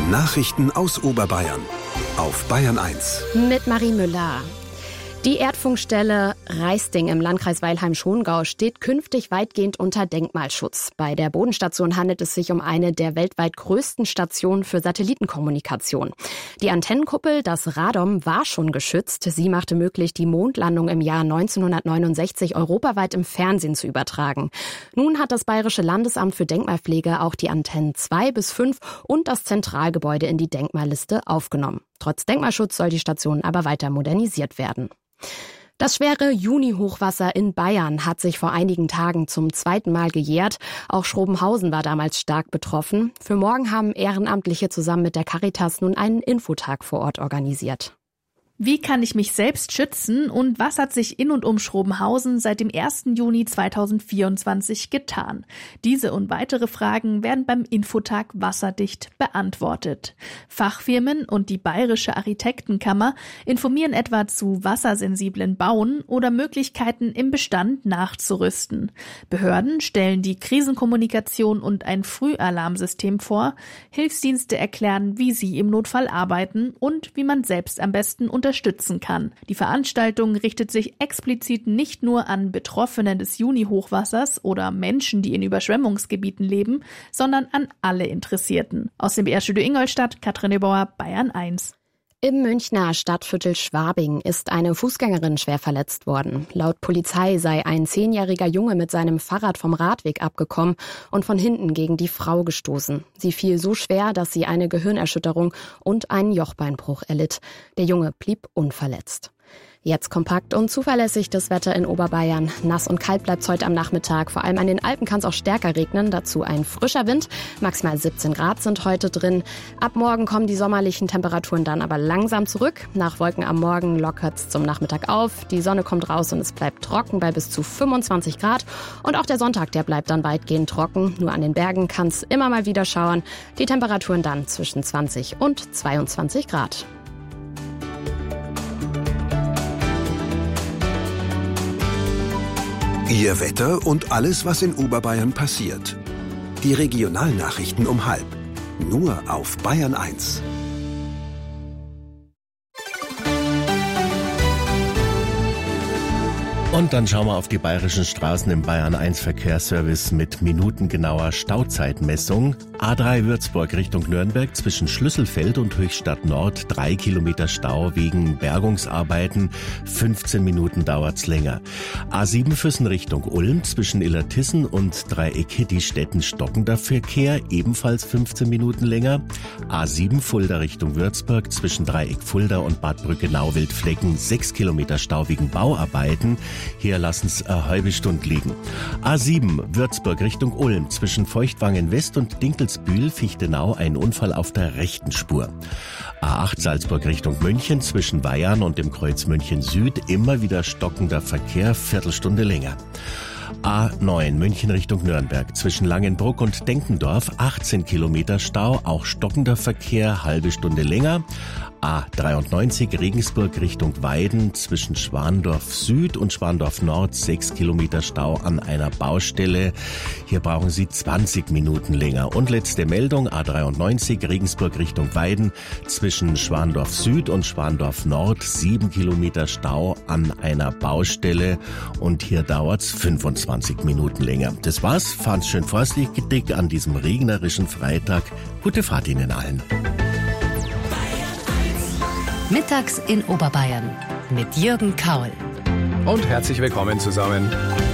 Nachrichten aus Oberbayern auf Bayern 1. Mit Marie Müller. Die Erdfunkstelle Reisting im Landkreis Weilheim-Schongau steht künftig weitgehend unter Denkmalschutz. Bei der Bodenstation handelt es sich um eine der weltweit größten Stationen für Satellitenkommunikation. Die Antennenkuppel, das Radom, war schon geschützt. Sie machte möglich, die Mondlandung im Jahr 1969 europaweit im Fernsehen zu übertragen. Nun hat das Bayerische Landesamt für Denkmalpflege auch die Antennen 2 bis 5 und das Zentralgebäude in die Denkmalliste aufgenommen. Trotz Denkmalschutz soll die Station aber weiter modernisiert werden. Das schwere Juni-Hochwasser in Bayern hat sich vor einigen Tagen zum zweiten Mal gejährt. Auch Schrobenhausen war damals stark betroffen. Für morgen haben Ehrenamtliche zusammen mit der Caritas nun einen Infotag vor Ort organisiert. Wie kann ich mich selbst schützen und was hat sich in und um Schrobenhausen seit dem 1. Juni 2024 getan? Diese und weitere Fragen werden beim Infotag Wasserdicht beantwortet. Fachfirmen und die Bayerische Architektenkammer informieren etwa zu wassersensiblen Bauen oder Möglichkeiten im Bestand nachzurüsten. Behörden stellen die Krisenkommunikation und ein Frühalarmsystem vor. Hilfsdienste erklären, wie sie im Notfall arbeiten und wie man selbst am besten unterstützen kann. Die Veranstaltung richtet sich explizit nicht nur an Betroffene des Juni-Hochwassers oder Menschen, die in Überschwemmungsgebieten leben, sondern an alle Interessierten. Aus dem BR-Studio Ingolstadt, Katrin Nebauer, Bayern 1. Im Münchner Stadtviertel Schwabing ist eine Fußgängerin schwer verletzt worden. Laut Polizei sei ein 10-jähriger Junge mit seinem Fahrrad vom Radweg abgekommen und von hinten gegen die Frau gestoßen. Sie fiel so schwer, dass sie eine Gehirnerschütterung und einen Jochbeinbruch erlitt. Der Junge blieb unverletzt. Jetzt kompakt und zuverlässig das Wetter in Oberbayern. Nass und kalt bleibt es heute am Nachmittag. Vor allem an den Alpen kann es auch stärker regnen. Dazu ein frischer Wind. Maximal 17 Grad sind heute drin. Ab morgen kommen die sommerlichen Temperaturen dann aber langsam zurück. Nach Wolken am Morgen lockert es zum Nachmittag auf. Die Sonne kommt raus und es bleibt trocken bei bis zu 25 Grad. Und auch der Sonntag, der bleibt dann weitgehend trocken. Nur an den Bergen kann es immer mal wieder schauern. Die Temperaturen dann zwischen 20 und 22 Grad. Ihr Wetter und alles, was in Oberbayern passiert. Die Regionalnachrichten um 12:30. Nur auf Bayern 1. Und dann schauen wir auf die bayerischen Straßen im Bayern 1 Verkehrsservice mit minutengenauer Stauzeitmessung. A3 Würzburg Richtung Nürnberg zwischen Schlüsselfeld und Höchstadt Nord 3 Kilometer Stau wegen Bergungsarbeiten. 15 Minuten dauert's länger. A7 Füssen Richtung Ulm zwischen Illertissen und Dreieck Hitti-Stetten stockender Verkehr, ebenfalls 15 Minuten länger. A7 Fulda Richtung Würzburg zwischen Dreieck Fulda und Bad Brückenau-Wildflecken 6 Kilometer Stau wegen Bauarbeiten. Hier lassen's eine halbe Stunde liegen. A7 Würzburg Richtung Ulm zwischen Feuchtwangen West und Dinkelsbühl-Fichtenau ein Unfall auf der rechten Spur. A8 Salzburg Richtung München zwischen Weihern und dem Kreuz München Süd immer wieder stockender Verkehr, Viertelstunde länger. A9 München Richtung Nürnberg zwischen Langenbruck und Denkendorf 18 Kilometer Stau, auch stockender Verkehr, halbe Stunde länger. A93 Regensburg Richtung Weiden zwischen Schwandorf Süd und Schwandorf Nord 6 Kilometer Stau an einer Baustelle. Hier brauchen Sie 20 Minuten länger. Und letzte Meldung, A93 Regensburg Richtung Weiden zwischen Schwandorf Süd und Schwandorf Nord 7 Kilometer Stau an einer Baustelle. Und hier dauert's 25 Minuten länger. Das war's. Fahren's schön vorsichtig an diesem regnerischen Freitag. Gute Fahrt Ihnen allen. Mittags in Oberbayern mit Jürgen Kaul. Und herzlich willkommen zusammen.